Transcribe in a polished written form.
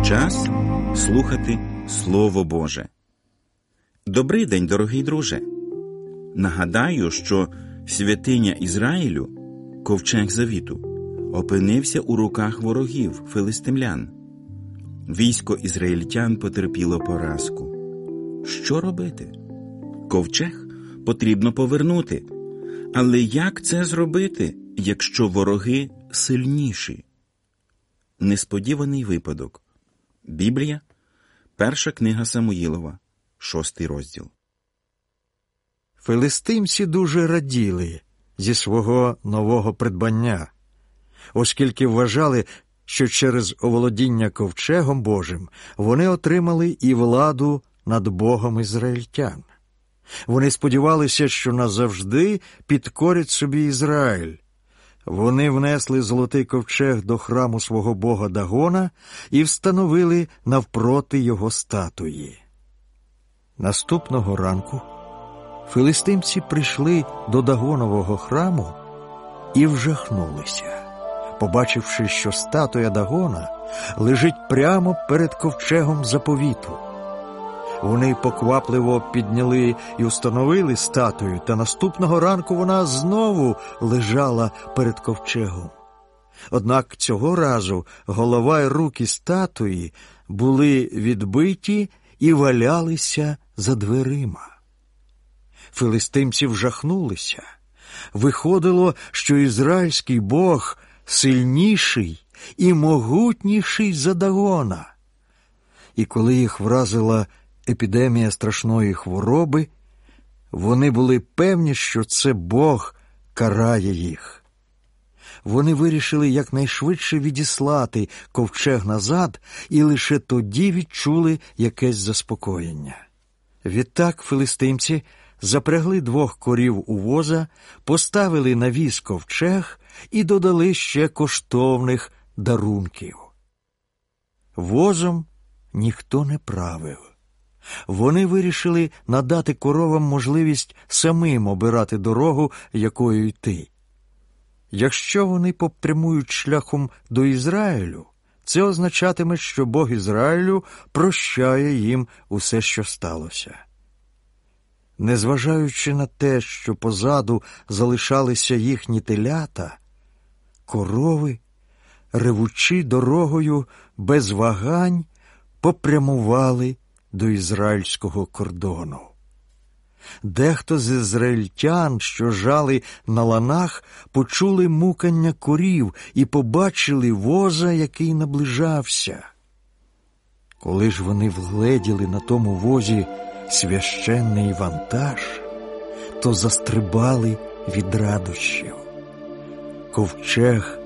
Час слухати Слово Боже. Добрий день, дорогий друже! Нагадаю, що святиня Ізраїлю, ковчег завіту, опинився у руках ворогів, филистимлян. Військо ізраїльтян потерпіло поразку. Що робити? Ковчег потрібно повернути. Але як це зробити, якщо вороги сильніші? Несподіваний випадок. Біблія, 1 книга Самуїлова, 6 розділ. Филистимці дуже раділи зі свого нового придбання, оскільки вважали, що через оволодіння ковчегом Божим вони отримали і владу над Богом ізраїльтян. Вони сподівалися, що назавжди підкорять собі Ізраїль. Вони внесли золотий ковчег до храму свого бога Дагона і встановили навпроти його статуї. Наступного ранку филистимці прийшли до Дагонового храму і вжахнулися, побачивши, що статуя Дагона лежить прямо перед ковчегом заповіту. Вони поквапливо підняли і установили статую, та наступного ранку вона знову лежала перед ковчегом. Однак цього разу голова й руки статуї були відбиті і валялися за дверима. Филистимці вжахнулися. Виходило, що ізраїльський Бог сильніший і могутніший за Дагона. І коли їх вразила епідемія страшної хвороби, вони були певні, що це Бог карає їх. Вони вирішили якнайшвидше відіслати ковчег назад і лише тоді відчули якесь заспокоєння. Відтак филистимці запрягли 2 корів у воза, поставили на віз ковчег і додали ще коштовних дарунків. Возом ніхто не правив. Вони вирішили надати коровам можливість самим обирати дорогу, якою йти. Якщо вони попрямують шляхом до Ізраїлю, це означатиме, що Бог Ізраїлю прощає їм усе, що сталося. Незважаючи на те, що позаду залишалися їхні телята, корови, ревучи дорогою без вагань, попрямували до ізраїльського кордону. Дехто з ізраїльтян, що жали на ланах, почули мукання корів і побачили воза, який наближався. Коли ж вони вгледіли на тому возі священний вантаж, то застрибали від радощів. Ковчег